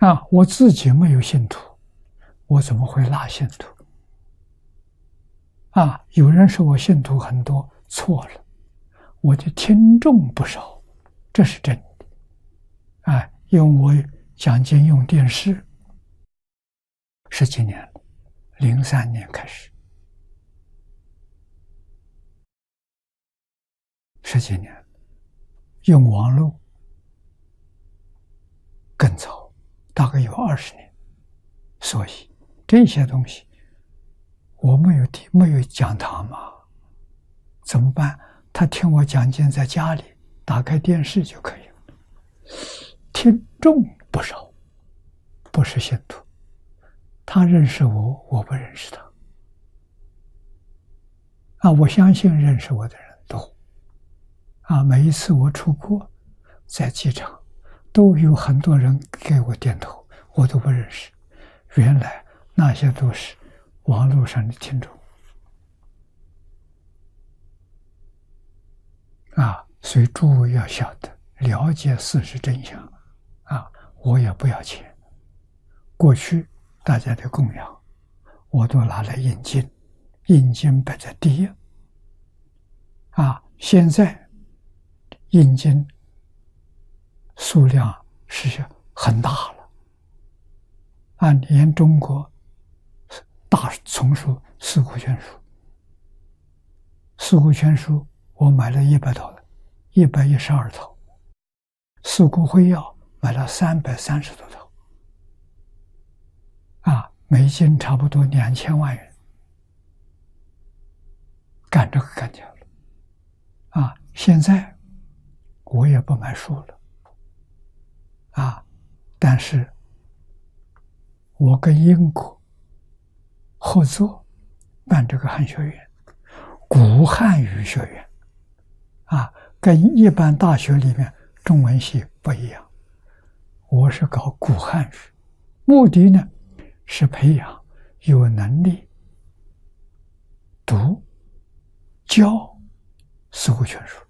我自己没有信徒，我怎么会拉信徒？有人说我信徒很多，错了，我的听众不少，这是真的。因为我讲经用电视10几年了，03年开始，10几年，用网络更早，大概有20年。所以这些东西我没有讲堂嘛，怎么办？他听我讲经在家里打开电视就可以了。听众不少，不是信徒，他认识我，我不认识他。我相信认识我的人多。每一次我出国，在机场都有很多人给我点头，我都不认识。原来那些都是网络上的听众。所以诸位要晓得，了解事实真相。我也不要钱。过去大家的供养，我都拿来印经，印经摆在第一。现在印经数量是很大了。连中国大丛书《四库全书》，《四库全书》我买了100套，112套，《四库会要》买了330多套。每经差不多2000万元，干这个干掉了。现在我也不买书了。但是我跟英国合作办这个汉学院，古汉语学院，跟一般大学里面中文系不一样。我是搞古汉语，目的呢是培养有能力读教四库全书。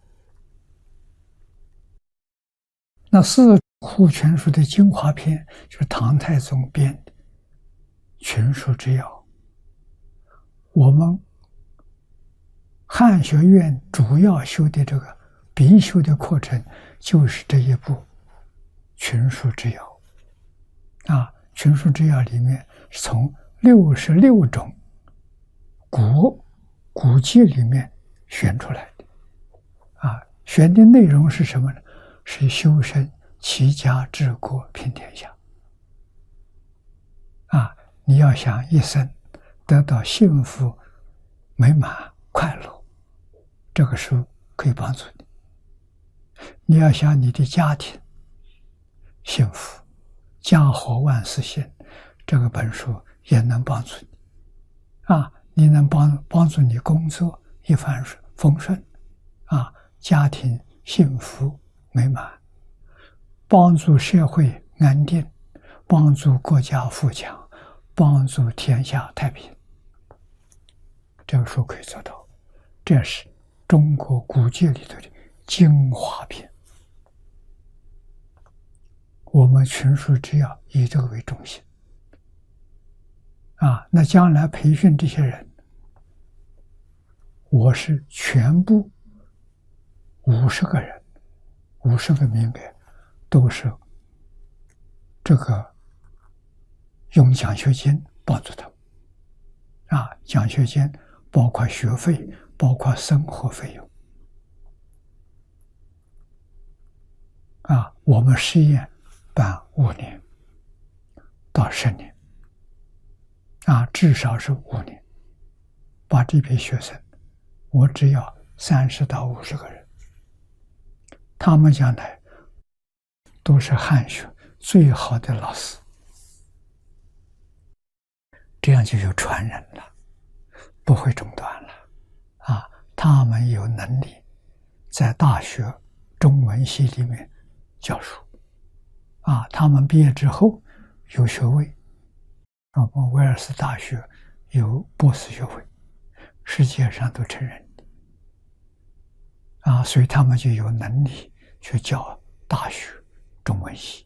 那四库全书的精华篇就是唐太宗编的群书之要。我们汉学院主要修的这个必修的课程就是这一部群书之要。群书之要里面是从66种古籍里面选出来的。选的内容是什么呢？是修身齐家治国平天下。你要想一生得到幸福美满快乐，这个书可以帮助你。你要想你的家庭幸福家和万事兴，这个本书也能帮助你。你能帮助你工作一帆风顺，家庭幸福美满，帮助社会安定，帮助国家富强，帮助天下太平。这个书可以做到，这是中国古籍里头的精华篇。我们群书之要以这个为中心。那将来培训这些人，我是全部50个人，50个名额都是这个用奖学金帮助他们。奖学金包括学费，包括生活费用。我们实验办5年到10年，至少是5年。把这批学生，我只要30到50个人，他们将来都是汉学最好的老师，这样就有传人了，不会中断了。他们有能力在大学中文系里面教书。他们毕业之后有学位，我们威尔斯大学有博士学位，世界上都承认的。所以他们就有能力去教大学中文系。